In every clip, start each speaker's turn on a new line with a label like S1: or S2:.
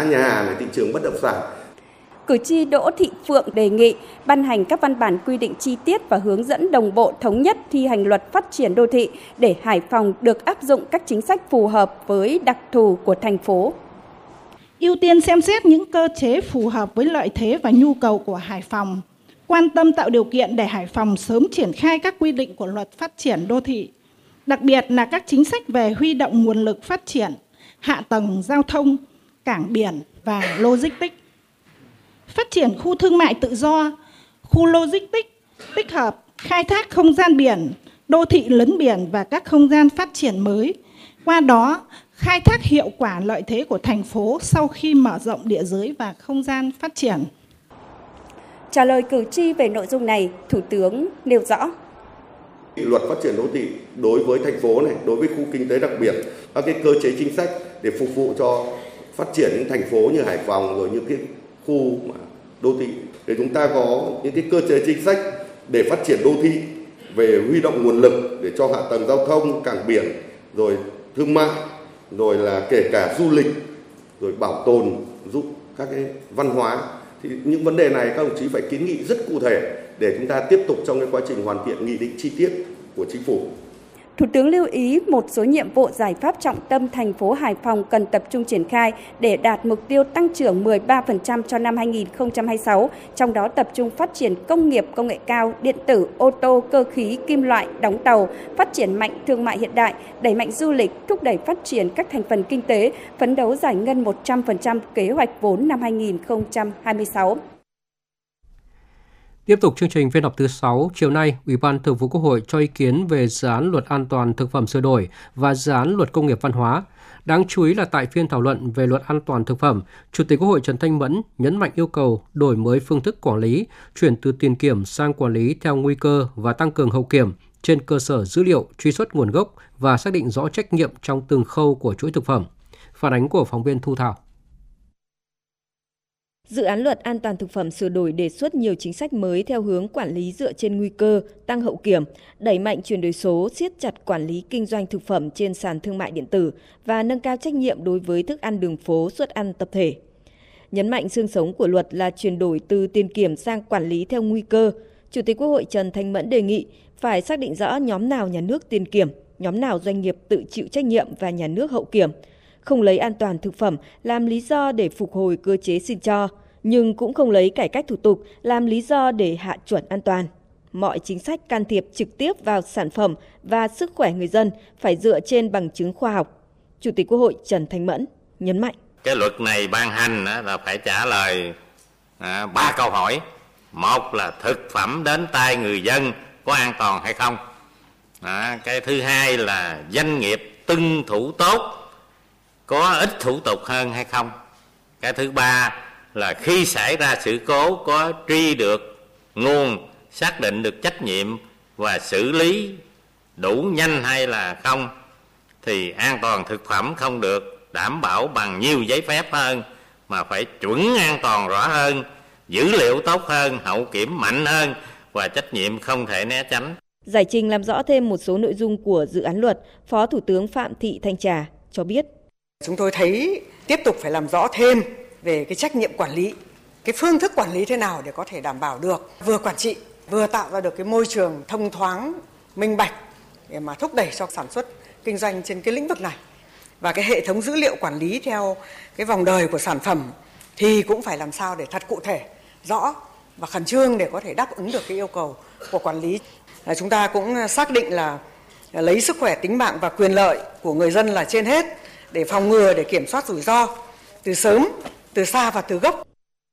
S1: giá nhà, này, thị trường bất động sản.
S2: Cử tri Đỗ Thị Phượng đề nghị ban hành các văn bản quy định chi tiết và hướng dẫn đồng bộ thống nhất thi hành luật phát triển đô thị để Hải Phòng được áp dụng các chính sách phù hợp với đặc thù của thành phố.
S3: Ưu tiên xem xét những cơ chế phù hợp với lợi thế và nhu cầu của Hải Phòng, quan tâm tạo điều kiện để Hải Phòng sớm triển khai các quy định của luật phát triển đô thị, đặc biệt là các chính sách về huy động nguồn lực phát triển, hạ tầng giao thông, cảng biển và logistics. Phát triển khu thương mại tự do, khu logistics tích hợp, khai thác không gian biển, đô thị lấn biển và các không gian phát triển mới. Qua đó, khai thác hiệu quả lợi thế của thành phố sau khi mở rộng địa giới và không gian phát triển.
S2: Trả lời cử tri về nội dung này, Thủ tướng nêu rõ.
S1: Luật phát triển đô thị đối với thành phố này, đối với khu kinh tế đặc biệt, các cái cơ chế chính sách để phục vụ cho phát triển những thành phố như Hải Phòng, rồi những cái khu đô thị, để chúng ta có những cái cơ chế chính sách để phát triển đô thị, về huy động nguồn lực để cho hạ tầng giao thông, cảng biển, rồi thương mại, rồi là kể cả du lịch, rồi bảo tồn, giúp các cái văn hóa. Thì những vấn đề này các đồng chí phải kiến nghị rất cụ thể để chúng ta tiếp tục trong cái quá trình hoàn thiện nghị định chi tiết của chính phủ.
S2: Thủ tướng lưu ý một số nhiệm vụ giải pháp trọng tâm thành phố Hải Phòng cần tập trung triển khai để đạt mục tiêu tăng trưởng 13% cho năm 2026, trong đó tập trung phát triển công nghiệp công nghệ cao, điện tử, ô tô, cơ khí, kim loại, đóng tàu, phát triển mạnh thương mại hiện đại, đẩy mạnh du lịch, thúc đẩy phát triển các thành phần kinh tế, phấn đấu giải ngân 100% kế hoạch vốn năm 2026.
S4: Tiếp tục chương trình phiên họp thứ 6, chiều nay, Ủy ban Thường vụ Quốc hội cho ý kiến về dự án Luật An toàn thực phẩm sửa đổi và dự án Luật Công nghiệp văn hóa. Đáng chú ý là tại phiên thảo luận về Luật An toàn thực phẩm, Chủ tịch Quốc hội Trần Thanh Mẫn nhấn mạnh yêu cầu đổi mới phương thức quản lý, chuyển từ tiền kiểm sang quản lý theo nguy cơ và tăng cường hậu kiểm trên cơ sở dữ liệu, truy xuất nguồn gốc và xác định rõ trách nhiệm trong từng khâu của chuỗi thực phẩm. Phản ánh của phóng viên Thu Thảo.
S5: Dự án Luật An toàn thực phẩm sửa đổi đề xuất nhiều chính sách mới theo hướng quản lý dựa trên nguy cơ, tăng hậu kiểm, đẩy mạnh chuyển đổi số, siết chặt quản lý kinh doanh thực phẩm trên sàn thương mại điện tử và nâng cao trách nhiệm đối với thức ăn đường phố, suất ăn tập thể. Nhấn mạnh xương sống của luật là chuyển đổi từ tiền kiểm sang quản lý theo nguy cơ, Chủ tịch Quốc hội Trần Thanh Mẫn đề nghị phải xác định rõ nhóm nào nhà nước tiền kiểm, nhóm nào doanh nghiệp tự chịu trách nhiệm và nhà nước hậu kiểm, không lấy an toàn thực phẩm làm lý do để phục hồi cơ chế xin cho, nhưng cũng không lấy cải cách thủ tục làm lý do để hạ chuẩn an toàn. Mọi chính sách can thiệp trực tiếp vào sản phẩm và sức khỏe người dân phải dựa trên bằng chứng khoa học. Chủ tịch Quốc hội Trần Thanh Mẫn nhấn mạnh.
S6: Cái luật này ban hành là phải trả lời 3 câu hỏi. Một là thực phẩm đến tay người dân có an toàn hay không. Cái thứ hai là doanh nghiệp tuân thủ tốt, có ít thủ tục hơn hay không. Cái thứ ba là khi xảy ra sự cố có truy được nguồn, xác định được trách nhiệm và xử lý đủ nhanh hay là không, thì an toàn thực phẩm không được đảm bảo bằng nhiều giấy phép hơn, mà phải chuẩn an toàn rõ hơn, dữ liệu tốt hơn, hậu kiểm mạnh hơn và trách nhiệm không thể né tránh.
S5: Giải trình làm rõ thêm một số nội dung của dự án luật, Phó Thủ tướng Phạm Thị Thanh Trà cho biết.
S7: Chúng tôi thấy tiếp tục phải làm rõ thêm về cái trách nhiệm quản lý, cái phương thức quản lý thế nào để có thể đảm bảo được vừa quản trị, vừa tạo ra được cái môi trường thông thoáng, minh bạch để mà thúc đẩy cho sản xuất, kinh doanh trên cái lĩnh vực này. Và cái hệ thống dữ liệu quản lý theo cái vòng đời của sản phẩm thì cũng phải làm sao để thật cụ thể, rõ và khẩn trương để có thể đáp ứng được cái yêu cầu của quản lý. Chúng ta cũng xác định là lấy sức khỏe, tính mạng và quyền lợi của người dân là trên hết để phòng ngừa, để kiểm soát rủi ro từ sớm, từ xa và từ gốc.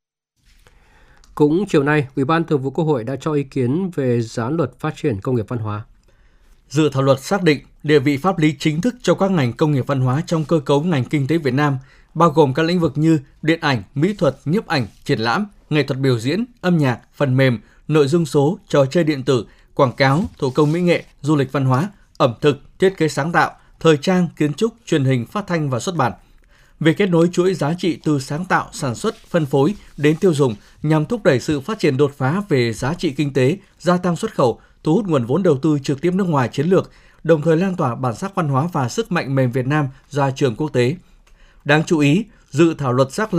S4: Cũng chiều nay, Ủy ban Thường vụ Quốc hội đã cho ý kiến về dự án Luật Phát triển Công nghiệp văn hóa.
S8: Dự thảo luật xác định địa vị pháp lý chính thức cho các ngành công nghiệp văn hóa trong cơ cấu ngành kinh tế Việt Nam, bao gồm các lĩnh vực như điện ảnh, mỹ thuật, nhiếp ảnh, triển lãm, nghệ thuật biểu diễn, âm nhạc, phần mềm, nội dung số, trò chơi điện tử, quảng cáo, thủ công mỹ nghệ, du lịch văn hóa, ẩm thực, thiết kế sáng tạo, thời trang, kiến trúc, truyền hình, phát thanh và xuất bản. Về kết nối chuỗi giá trị từ sáng tạo, sản xuất, phân phối đến tiêu dùng nhằm thúc đẩy sự phát triển đột phá về giá trị kinh tế, gia tăng xuất khẩu, thu hút nguồn vốn đầu tư trực tiếp nước ngoài chiến lược, đồng thời lan tỏa bản sắc văn hóa và sức mạnh mềm Việt Nam ra trường quốc tế. Đáng chú ý, dự thảo luật xác lập